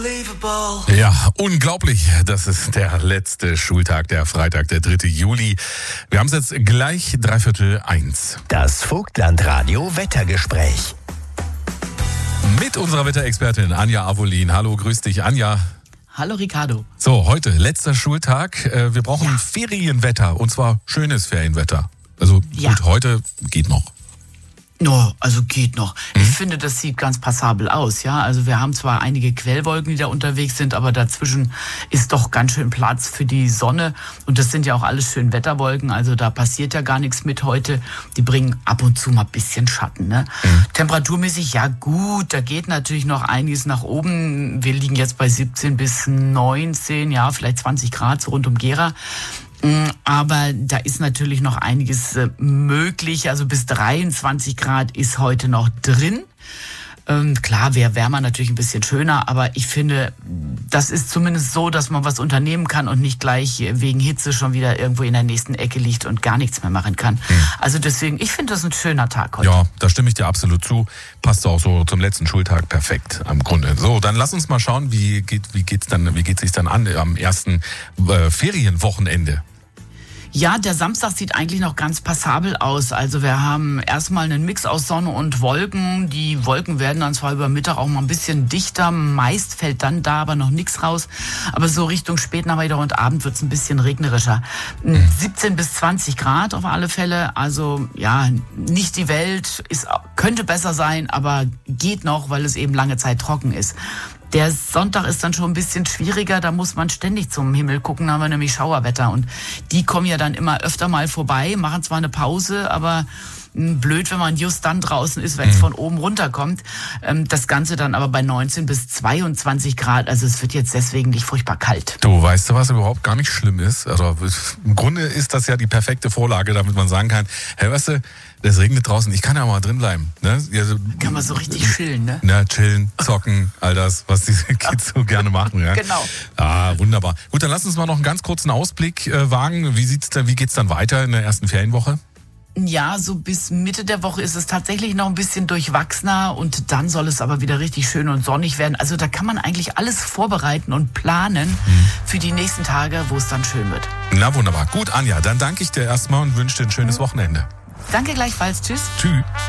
Ja, unglaublich. Das ist der letzte Schultag, der Freitag, der 3. Juli. Wir haben es jetzt gleich 1:15. Das Vogtland-Radio Wettergespräch. Mit unserer Wetterexpertin Anja Avolin. Hallo, grüß dich, Anja. Hallo Ricardo. So, heute letzter Schultag. Wir brauchen Ferienwetter, und zwar schönes Ferienwetter. Also gut, heute geht noch. No, also geht noch. Ich finde, das sieht ganz passabel aus, ja. Also wir haben zwar einige Quellwolken, die da unterwegs sind, aber dazwischen ist doch ganz schön Platz für die Sonne. Und das sind ja auch alles schön Wetterwolken, also da passiert ja gar nichts mit heute. Die bringen ab und zu mal ein bisschen Schatten, ne? Temperaturmäßig, ja gut, da geht natürlich noch einiges nach oben. Wir liegen jetzt bei 17 bis 19, ja, vielleicht 20 Grad, so rund um Gera. Aber da ist natürlich noch einiges möglich. Also bis 23 Grad ist heute noch drin. Klar, wäre wärmer natürlich ein bisschen schöner, aber ich finde, das ist zumindest so, dass man was unternehmen kann und nicht gleich wegen Hitze schon wieder irgendwo in der nächsten Ecke liegt und gar nichts mehr machen kann. Also deswegen, ich finde das ein schöner Tag heute. Ja, da stimme ich dir absolut zu. Passt auch so zum letzten Schultag perfekt am Grunde. So, dann lass uns mal schauen, wie geht's sich dann an am ersten Ferienwochenende. Ja, der Samstag sieht eigentlich noch ganz passabel aus. Also wir haben erstmal einen Mix aus Sonne und Wolken. Die Wolken werden dann zwar über Mittag auch mal ein bisschen dichter. Meist fällt dann da aber noch nichts raus. Aber so Richtung Spätnachmittag und Abend wird's ein bisschen regnerischer. 17 bis 20 Grad auf alle Fälle. Also ja, nicht die Welt. Könnte besser sein, aber geht noch, weil es eben lange Zeit trocken ist. Der Sonntag ist dann schon ein bisschen schwieriger, da muss man ständig zum Himmel gucken, da haben wir nämlich Schauerwetter und die kommen ja dann immer öfter mal vorbei, machen zwar eine Pause, aber blöd, wenn man just dann draußen ist, wenn es von oben runterkommt. Das Ganze dann aber bei 19 bis 22 Grad, also es wird jetzt deswegen nicht furchtbar kalt. Du, weißt du, was überhaupt gar nicht schlimm ist? Also im Grunde ist das ja die perfekte Vorlage, damit man sagen kann, hey, weißt du, es regnet draußen, ich kann ja mal drin bleiben. Ne? Kann man so richtig chillen, ne? Na, chillen, zocken, all das, was diese Kids so gerne machen. Ja? Genau. Ah, wunderbar. Gut, dann lass uns mal noch einen ganz kurzen Ausblick wagen. Wie geht's dann weiter in der ersten Ferienwoche? Ja, so bis Mitte der Woche ist es tatsächlich noch ein bisschen durchwachsener und dann soll es aber wieder richtig schön und sonnig werden. Also da kann man eigentlich alles vorbereiten und planen für die nächsten Tage, wo es dann schön wird. Na wunderbar. Gut, Anja, dann danke ich dir erstmal und wünsche dir ein schönes Wochenende. Danke gleichfalls. Tschüss. Tschüss.